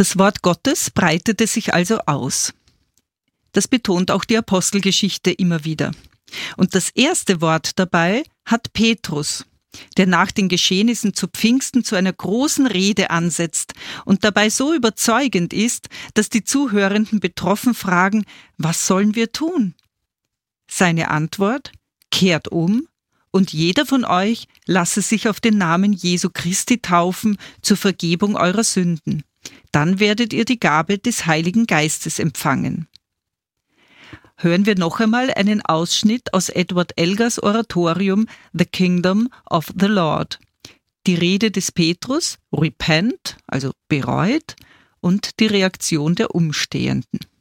Das Wort Gottes breitete sich also aus. Das betont auch die Apostelgeschichte immer wieder. Und das erste Wort dabei hat Petrus, der nach den Geschehnissen zu Pfingsten zu einer großen Rede ansetzt und dabei so überzeugend ist, dass die Zuhörenden betroffen fragen, was sollen wir tun? Seine Antwort: Kehrt um und jeder von euch lasse sich auf den Namen Jesu Christi taufen zur Vergebung eurer Sünden. Dann werdet ihr die Gabe des Heiligen Geistes empfangen. Hören wir noch einmal einen Ausschnitt aus Edward Elgars Oratorium The Kingdom of the Lord. Die Rede des Petrus, Repent, also bereut, und die Reaktion der Umstehenden.